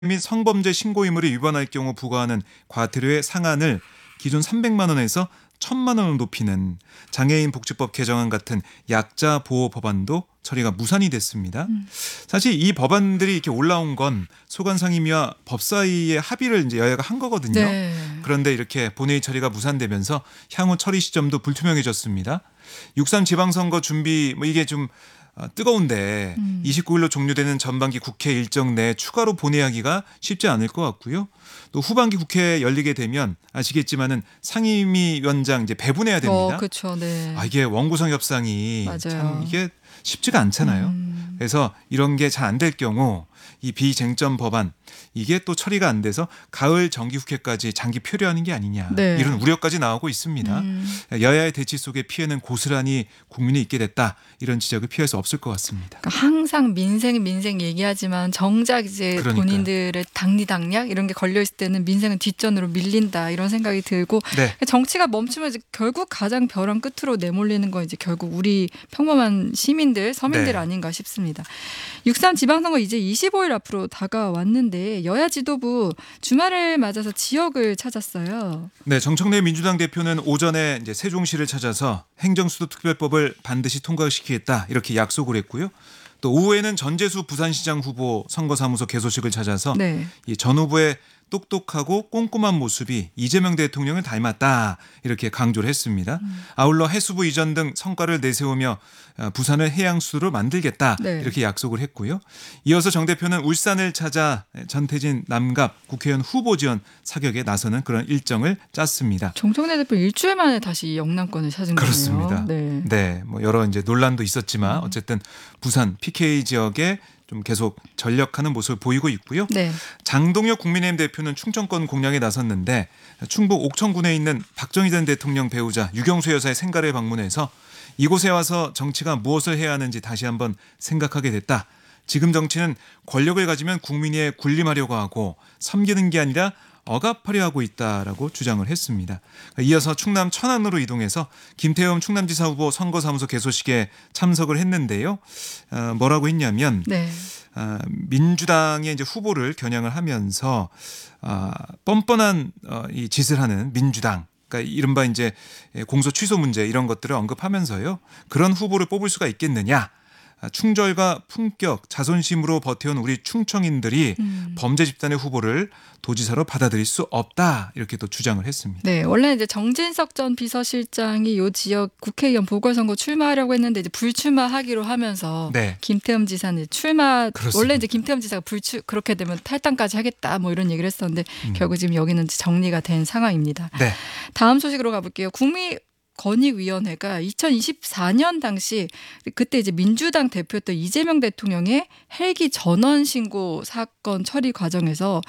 및 성범죄 신고 의무를 위반할 경우 부과하는 과태료의 상한을 기존 300만 원에서 1,000만 원으로 높이는 장애인 복지법 개정안 같은 약자 보호 법안도 처리가 무산이 됐습니다. 사실 이 법안들이 이렇게 올라온 건 소관상임위와 법사위의 합의를 이제 여야가 한 거거든요. 네. 그런데 이렇게 본회의 처리가 무산되면서 향후 처리 시점도 불투명해졌습니다. 6.3 지방선거 준비 이게 좀 뜨거운데 29일로 종료되는 전반기 국회 일정 내 추가로 본회의하기가 쉽지 않을 것 같고요. 또 후반기 국회 열리게 되면 아시겠지만은 상임위원장 이제 배분해야 됩니다. 그렇죠. 네. 이게 원구성 협상이 맞아요. 참 이게 쉽지가 않잖아요. 그래서 이런 게 잘 안 될 경우 이 비쟁점 법안 이게 또 처리가 안 돼서 가을 정기국회까지 장기 표류하는 게 아니냐 네. 이런 우려까지 나오고 있습니다. 여야의 대치 속에 피해는 고스란히 국민이 있게 됐다 이런 지적을 피할 수 없을 것 같습니다. 그러니까 항상 민생 얘기하지만 정작 이제 그러니까요. 본인들의 당리당략 이런 게 걸려 있을 때는 민생은 뒷전으로 밀린다 이런 생각이 들고 네. 정치가 멈추면 이제 결국 가장 벼랑 끝으로 내몰리는 건 이제 결국 우리 평범한 시민들 서민들 네. 아닌가 싶습니다. 6.3 지방선거 이제 25일 앞으로 다가왔는데 여야 지도부 주말을 맞아서 지역을 찾았어요. 네, 정청래 민주당 대표는 오전에 이제 세종시를 찾아서 행정수도특별법을 반드시 통과시키겠다 이렇게 약속을 했고요. 또 오후에는 전재수 부산시장 후보 선거사무소 개소식을 찾아서 네. 이 전 후보의 똑똑하고 꼼꼼한 모습이 이재명 대통령을 닮았다 이렇게 강조를 했습니다. 아울러 해수부 이전 등 성과를 내세우며 부산을 해양 수도로 만들겠다 네. 이렇게 약속을 했고요. 이어서 정 대표는 울산을 찾아 전태진 남갑 국회의원 후보 지원 사격에 나서는 그런 일정을 짰습니다. 정청래 대표 일주일 만에 다시 영남권을 찾은 거네요. 그렇습니다. 네. 네, 뭐 여러 이제 논란도 있었지만 어쨌든 부산 PK 지역에 좀 계속 전력하는 모습을 보이고 있고요. 네. 장동혁 국민의힘 대표는 충청권 공략에 나섰는데 충북 옥천군에 있는 박정희 전 대통령 배우자 유경수 여사의 생가를 방문해서 이곳에 와서 정치가 무엇을 해야 하는지 다시 한번 생각하게 됐다. 지금 정치는 권력을 가지면 국민에 군림하려고 하고 섬기는 게 아니라 억압하려 하고 있다라고 주장을 했습니다. 이어서 충남 천안으로 이동해서 김태흠 충남지사 후보 선거사무소 개소식에 참석을 했는데요. 뭐라고 했냐면 네. 민주당의 이제 후보를 겨냥을 하면서 뻔뻔한 이 짓을 하는 민주당. 그러니까 이른바 이제 공소 취소 문제 이런 것들을 언급하면서요. 그런 후보를 뽑을 수가 있겠느냐. 충절과 품격, 자존심으로 버텨온 우리 충청인들이 범죄 집단의 후보를 도지사로 받아들일 수 없다 이렇게 또 주장을 했습니다. 네, 원래 이제 정진석 전 비서실장이 요 지역 국회의원 보궐선거 출마하려고 했는데 이제 불출마하기로 하면서 네. 김태흠 지사는 출마 그렇습니다. 원래 이제 김태흠 지사가 그렇게 되면 탈당까지 하겠다 뭐 이런 얘기를 했었는데 결국 지금 여기는 정리가 된 상황입니다. 네. 다음 소식으로 가볼게요. 국민권익위원회가 2024년 당시 그때 이제 민주당 대표였던 이재명 대통령의 헬기 전원 신고 사건 처리 과정에서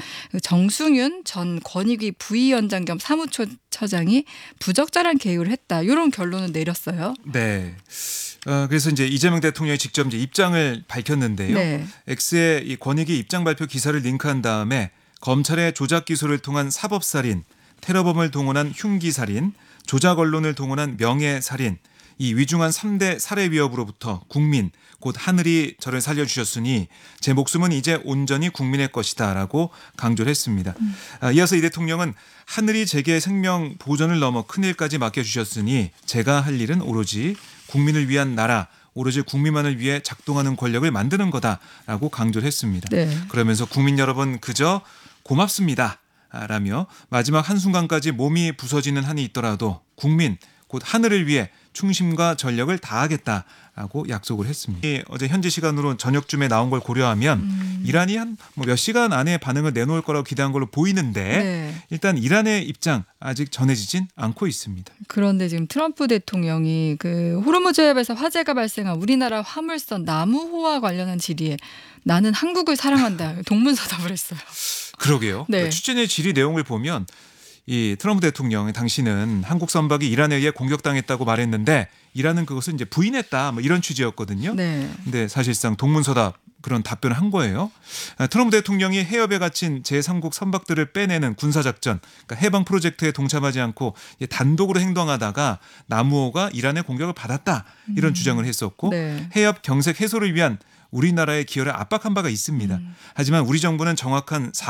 정승윤 전 권익위 부위원장 겸 사무처장이 부적절한 개입을 했다. 이런 결론을 내렸어요. 네. 그래서 이제 이재명 대통령이 직접 이제 입장을 밝혔는데요. 네. X의 이 권익위 입장 발표 기사를 링크한 다음에 검찰의 조작 기소를 통한 사법살인, 테러범을 동원한 흉기살인, 조작 언론을 동원한 명예살인, 이 위중한 3대 살해 위협으로부터 국민 곧 하늘이 저를 살려주셨으니 제 목숨은 이제 온전히 국민의 것이다 라고 강조를 했습니다. 이어서 이 대통령은 하늘이 제게 생명 보존을 넘어 큰일까지 맡겨주셨으니 제가 할 일은 오로지 국민을 위한 나라 오로지 국민만을 위해 작동하는 권력을 만드는 거다라고 강조를 했습니다. 네. 그러면서 국민 여러분 그저 고맙습니다. 라며 마지막 한순간까지 몸이 부서지는 한이 있더라도 국민 곧 하늘을 위해 충심과 전력을 다하겠다라고 약속을 했습니다. 어제 현지 시간으로 저녁쯤에 나온 걸 고려하면 이란이 한 몇 시간 안에 반응을 내놓을 거라고 기대한 걸로 보이는데 네. 일단 이란의 입장 아직 전해지진 않고 있습니다. 그런데 지금 트럼프 대통령이 그 호르무즈 해협에서 화재가 발생한 우리나라 화물선 나무호와 관련한 질의에 나는 한국을 사랑한다 동문서답을 했어요. 그러게요. 네. 그러니까 취재의 질의 내용을 보면 이 트럼프 대통령이 당신은 한국 선박이 이란에 의해 공격당했다고 말했는데 이란은 그것을 이제 부인했다 뭐 이런 취지였거든요. 네. 근데 사실상 동문서답 그런 답변을 한 거예요. 트럼프 대통령이 해협에 갇힌 제3국 선박들을 빼내는 군사작전, 그러니까 해방 프로젝트에 동참하지 않고 단독으로 행동하다가 나무호가 이란의 공격을 받았다 이런 주장을 했었고 네. 해협 경색 해소를 위한 우리나라의 기여를 압박한 바가 있습니다. 하지만 우리 정부는 정확한